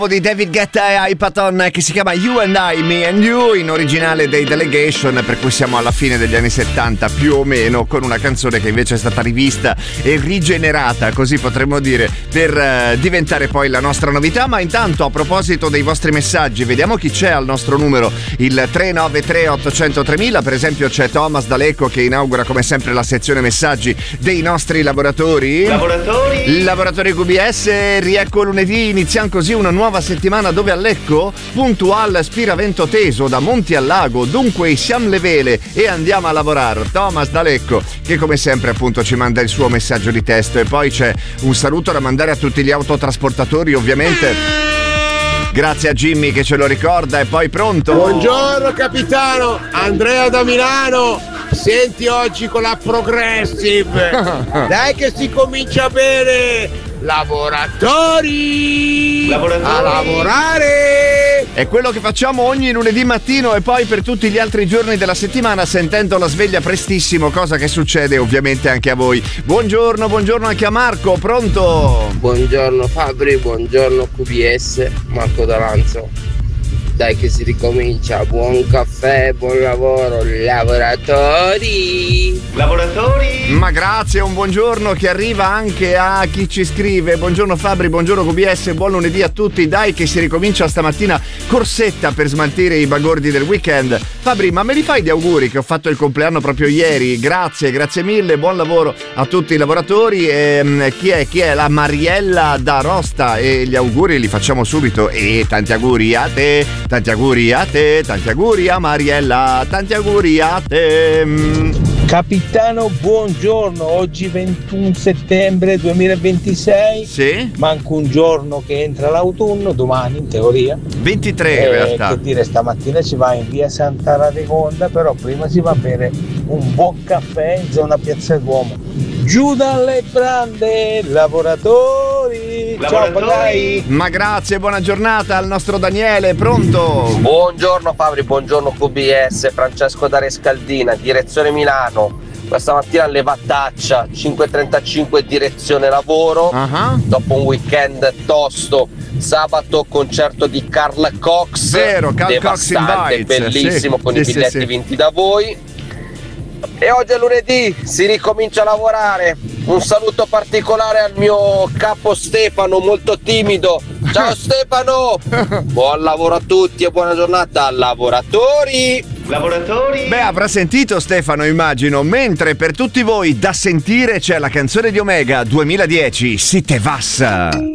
Di David Guetta e Hypaton che si chiama You and I, Me and You, in originale dei Delegation, per cui siamo alla fine degli anni 70 più o meno, con una canzone che invece è stata rivista e rigenerata, così potremmo dire, per diventare poi la nostra novità. Ma intanto, a proposito dei vostri messaggi, vediamo chi c'è al nostro numero, il 393 800 3000. Per esempio c'è Thomas da Lecco che inaugura come sempre la sezione messaggi dei nostri laboratori QBS. Riecco lunedì, iniziamo così una nuova settimana dove a Lecco puntual spira vento teso da Monti al Lago, dunque siamo le vele e andiamo a lavorare. Thomas da Lecco che come sempre appunto ci manda il suo messaggio di testo. E poi c'è un saluto da mandare a tutti gli autotrasportatori, ovviamente grazie a Jimmy che ce lo ricorda. E poi pronto? Buongiorno capitano, Andrea da Milano. Senti, oggi con la Progressive dai che si comincia bene. Lavoratori a lavorare! È quello che facciamo ogni lunedì mattino e poi per tutti gli altri giorni della settimana, sentendo la sveglia prestissimo, cosa che succede ovviamente anche a voi. Buongiorno anche a Marco, pronto? Buongiorno Fabri, buongiorno QBS, Marco D'Alanzo. Dai che si ricomincia, buon caffè, buon lavoro, lavoratori! Ma grazie, un buongiorno che arriva anche a chi ci scrive. Buongiorno Fabri, buongiorno QBS, buon lunedì a tutti. Dai che si ricomincia stamattina, corsetta per smaltire i bagordi del weekend. Fabri, ma me li fai gli auguri che ho fatto il compleanno proprio ieri? Grazie mille, buon lavoro a tutti i lavoratori. Chi è? La Mariella da Rosta, e gli auguri li facciamo subito. E tanti auguri a te, tanti auguri a Mariella, tanti auguri a te. Capitano, buongiorno, oggi 21 settembre 2026. Sì? Manca un giorno che entra l'autunno, domani in teoria. 23 in realtà. Che dire, stamattina si va in via Santa Radegonda, però prima si va a bere un buon caffè in zona Piazza Duomo. Giù dalle brande, lavoratori! Ciao, dai! Ma grazie, buona giornata al nostro Daniele, pronto? Buongiorno Fabri, buongiorno QBS, Francesco da Rescaldina, direzione Milano. Questa mattina levataccia, 5:35 direzione lavoro. Dopo un weekend tosto, sabato concerto di Carl Cox. Vero, Carl Cox devastante, bellissimo, con i biglietti vinti da voi. E oggi è lunedì, si ricomincia a lavorare. Un saluto particolare al mio capo Stefano, molto timido. Ciao Stefano! Buon lavoro a tutti e buona giornata, lavoratori! Beh, avrà sentito Stefano, immagino. Mentre per tutti voi da sentire c'è la canzone di Omega 2010, Si te vas.